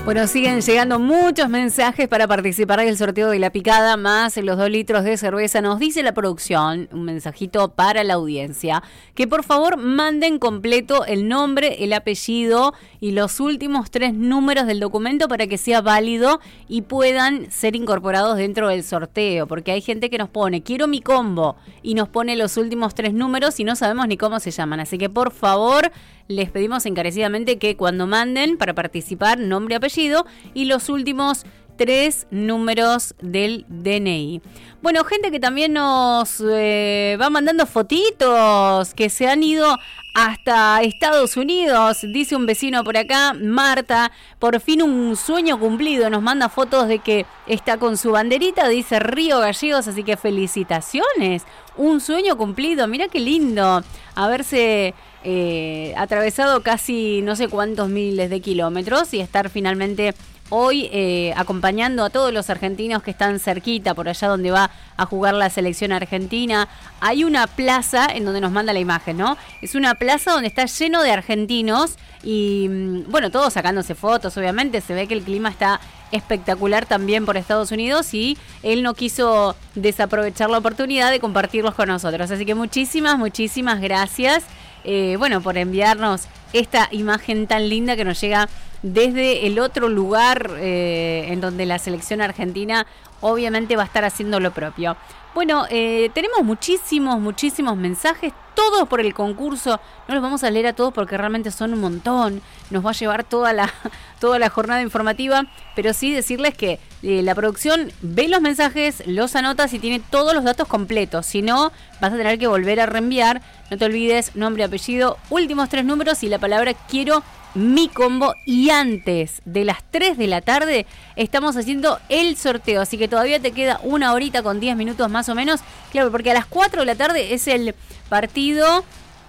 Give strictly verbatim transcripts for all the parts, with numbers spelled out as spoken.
Bueno, siguen llegando muchos mensajes para participar del sorteo de la picada, más los dos litros de cerveza. Nos dice la producción, un mensajito para la audiencia, que por favor manden completo el nombre, el apellido y los últimos tres números del documento para que sea válido y puedan ser incorporados dentro del sorteo. Porque hay gente que nos pone, quiero mi combo, y nos pone los últimos tres números y no sabemos ni cómo se llaman. Así que por favor, les pedimos encarecidamente que cuando manden para participar, nombre, apellido y los últimos tres números del D N I. Bueno, gente que también nos eh, va mandando fotitos, que se han ido hasta Estados Unidos, dice un vecino por acá, Marta, por fin un sueño cumplido, nos manda fotos de que está con su banderita, dice Río Gallegos, así que felicitaciones, un sueño cumplido, mira qué lindo, haberse eh, atravesado casi no sé cuántos miles de kilómetros y estar finalmente hoy eh, acompañando a todos los argentinos que están cerquita, por allá donde va a jugar la selección argentina. Hay una plaza en donde nos manda la imagen, ¿no? Es una plaza donde está lleno de argentinos y, bueno, todos sacándose fotos, obviamente. Se ve que el clima está espectacular también por Estados Unidos y él no quiso desaprovechar la oportunidad de compartirlos con nosotros. Así que muchísimas, muchísimas gracias, eh, bueno, por enviarnos esta imagen tan linda que nos llega desde el otro lugar eh, en donde la selección argentina obviamente va a estar haciendo lo propio. Bueno, eh, tenemos muchísimos, muchísimos mensajes, todos por el concurso. No los vamos a leer a todos porque realmente son un montón. Nos va a llevar toda la, toda la jornada informativa, pero sí decirles que eh, la producción ve los mensajes, los anotas y tiene todos los datos completos. Si no, vas a tener que volver a reenviar. No te olvides, nombre, apellido, últimos tres números y la palabra quiero mi combo, y antes de las tres de la tarde estamos haciendo el sorteo, así que todavía te queda una horita con diez minutos más o menos, claro, porque a las cuatro de la tarde es el partido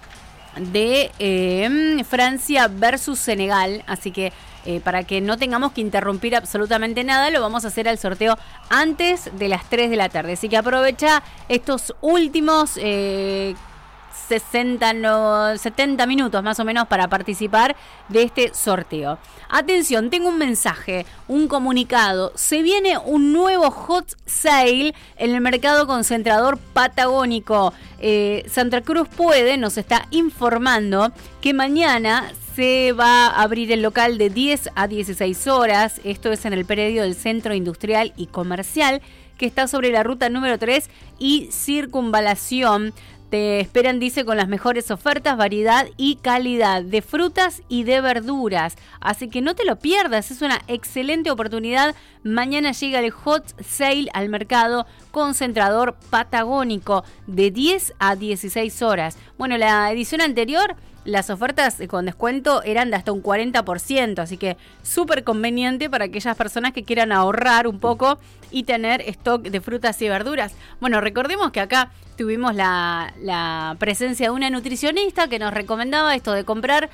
de eh, Francia versus Senegal, así que eh, para que no tengamos que interrumpir absolutamente nada, lo vamos a hacer al sorteo antes de las tres de la tarde, así que aprovecha estos últimos eh, sesenta, no, setenta minutos más o menos para participar de este sorteo. Atención, tengo un mensaje, un comunicado. Se viene un nuevo hot sale en el mercado concentrador patagónico. Eh, Santa Cruz Puede nos está informando que mañana se va a abrir el local de diez a dieciséis horas. Esto es en el predio del Centro Industrial y Comercial, que está sobre la ruta número tres y Circunvalación. Te esperan, dice, con las mejores ofertas, variedad y calidad de frutas y de verduras. Así que no te lo pierdas, es una excelente oportunidad. Mañana llega el hot sale al mercado concentrador patagónico de diez a dieciséis horas. Bueno, la edición anterior, las ofertas con descuento eran de hasta un cuarenta por ciento, así que súper conveniente para aquellas personas que quieran ahorrar un poco y tener stock de frutas y verduras. Bueno, recordemos que acá tuvimos la, la presencia de una nutricionista que nos recomendaba esto de comprar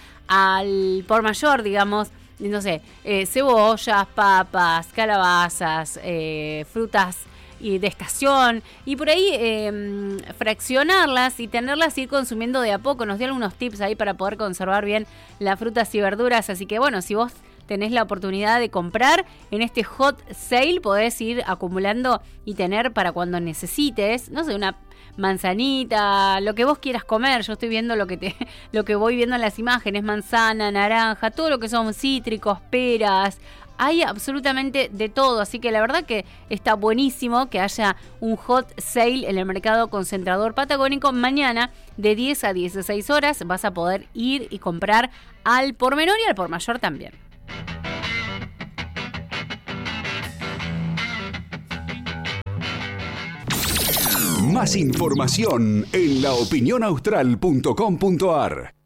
al por mayor, digamos, no sé, eh, cebollas, papas, calabazas, eh, frutas y de estación, y por ahí eh, fraccionarlas y tenerlas, ir consumiendo de a poco. Nos dio algunos tips ahí para poder conservar bien las frutas y verduras, así que bueno, si vos tenés la oportunidad de comprar en este hot sale, podés ir acumulando y tener para cuando necesites, no sé, una manzanita, lo que vos quieras comer. Yo estoy viendo lo que te, lo que voy viendo en las imágenes, manzana, naranja, todo lo que son cítricos, peras. Hay absolutamente de todo, así que la verdad que está buenísimo que haya un hot sale en el mercado concentrador patagónico. Mañana de diez a dieciséis horas vas a poder ir y comprar al por menor y al por mayor también. Más información en la opinión austral punto com punto a r.